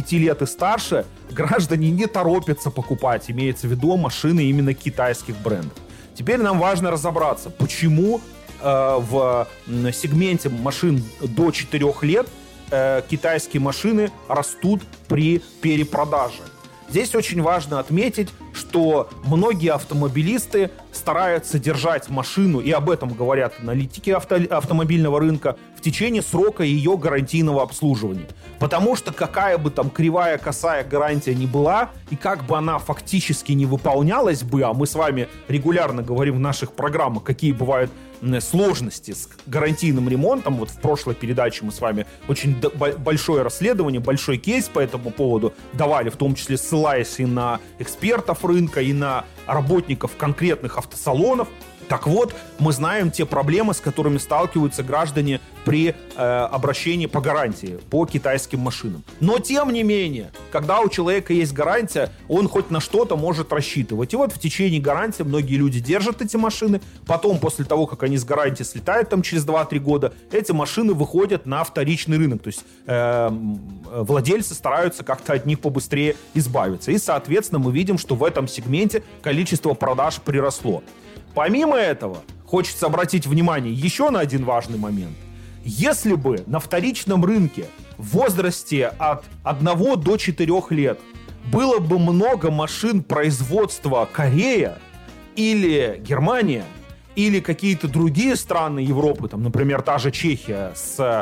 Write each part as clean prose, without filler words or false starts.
25 лет и старше граждане не торопятся покупать, имеется в виду машины именно китайских брендов. Теперь нам важно разобраться, почему в сегменте машин до 4 лет китайские машины растут при перепродаже. Здесь очень важно отметить, что многие автомобилисты стараются держать машину, и об этом говорят аналитики автомобильного рынка, в течение срока ее гарантийного обслуживания. Потому что какая бы там кривая, косая гарантия ни была, и как бы она фактически не выполнялась бы, а мы с вами регулярно говорим в наших программах, какие бывают сложности с гарантийным ремонтом. Вот в прошлой передаче мы с вами очень большое расследование, большой кейс по этому поводу давали, в том числе ссылаясь и на экспертов рынка, и на работников конкретных автосалонов. Так вот, мы знаем те проблемы, с которыми сталкиваются граждане при обращении по гарантии по китайским машинам. Но, тем не менее, когда у человека есть гарантия, он хоть на что-то может рассчитывать. И вот в течение гарантии многие люди держат эти машины. Потом, после того, как они с гарантии слетают там, через 2-3 года, эти машины выходят на вторичный рынок. То есть владельцы стараются как-то от них побыстрее избавиться. И, соответственно, мы видим, что в этом сегменте количество продаж приросло. Помимо этого, хочется обратить внимание еще на один важный момент. Если бы на вторичном рынке в возрасте от 1 до 4 лет было бы много машин производства Корея или Германия, или какие-то другие страны Европы, там, например, та же Чехия со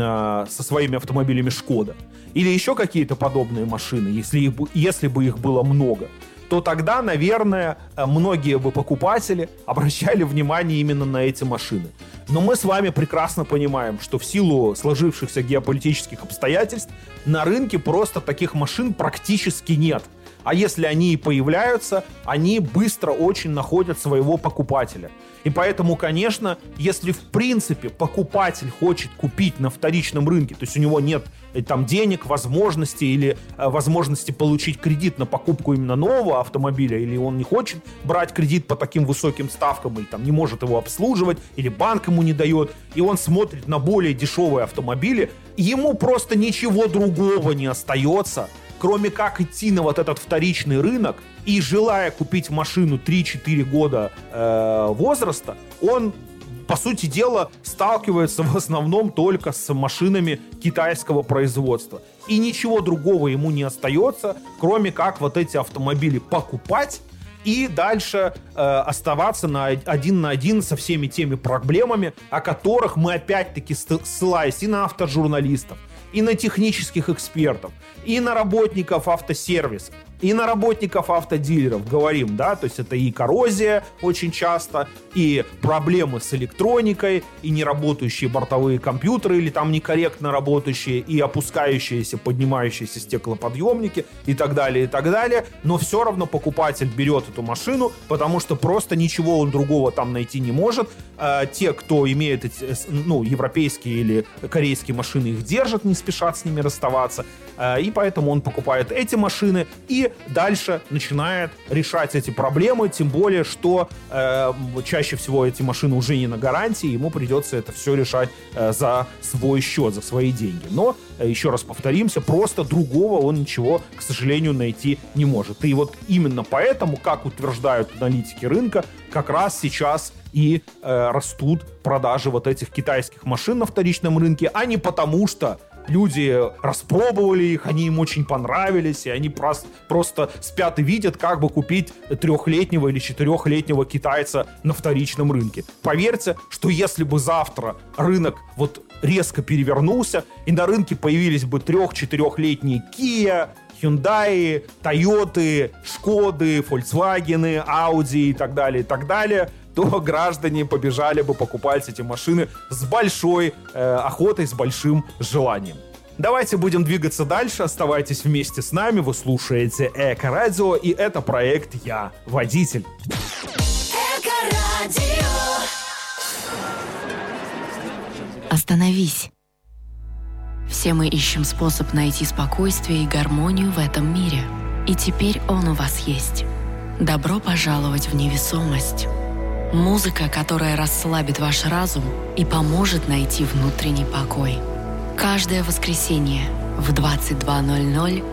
своими автомобилями Шкода, или еще какие-то подобные машины, если бы их было много, то тогда, наверное, многие бы покупатели обращали внимание именно на эти машины. Но мы с вами прекрасно понимаем, что в силу сложившихся геополитических обстоятельств на рынке просто таких машин практически нет. А если они и появляются, они быстро очень находят своего покупателя. И поэтому, конечно, если в принципе покупатель хочет купить на вторичном рынке, то есть у него нет там денег, возможности или возможности получить кредит на покупку именно нового автомобиля, или он не хочет брать кредит по таким высоким ставкам, или там не может его обслуживать, или банк ему не дает, и он смотрит на более дешевые автомобили, ему просто ничего другого не остается, кроме как идти на вот этот вторичный рынок, и желая купить машину 3-4 года возраста, он, по сути дела, сталкивается в основном только с машинами китайского производства. И ничего другого ему не остается, кроме как вот эти автомобили покупать и дальше оставаться один на один со всеми теми проблемами, о которых мы опять-таки, ссылаясь и на автожурналистов, и на технических экспертов, и на работников автосервиса, и на работников автодилеров говорим, да, то есть это и коррозия очень часто, и проблемы с электроникой, и неработающие бортовые компьютеры, или там некорректно работающие, и опускающиеся, поднимающиеся стеклоподъемники, и так далее, но все равно покупатель берет эту машину, потому что просто ничего он другого там найти не может. Те, кто имеет эти, европейские или корейские машины, их держат, не спешат с ними расставаться, и поэтому он покупает эти машины и дальше начинает решать эти проблемы, тем более, что чаще всего эти машины уже не на гарантии, ему придется это все решать за свой счет, за свои деньги. Но, еще раз повторимся, просто другого он ничего, к сожалению, найти не может. И вот именно поэтому, как утверждают аналитики рынка, как раз сейчас и растут продажи вот этих китайских машин на вторичном рынке, а не потому, что люди распробовали их, они им очень понравились, и они просто спят и видят, как бы купить 3-летнего или 4-летнего китайца на вторичном рынке. Поверьте, что если бы завтра рынок вот резко перевернулся, и на рынке появились бы 3-4-летние Kia, Hyundai, Toyota, Шкоды, Volkswagen, Audi и так далее, то граждане побежали бы покупать эти машины с большой охотой, с большим желанием. Давайте будем двигаться дальше. Оставайтесь вместе с нами. Вы слушаете Эко-радио, и это проект «Я водитель». Эко-радио. Остановись. Все мы ищем способ найти спокойствие и гармонию в этом мире. И теперь он у вас есть. Добро пожаловать в невесомость. Музыка, которая расслабит ваш разум и поможет найти внутренний покой. Каждое воскресенье в 22:00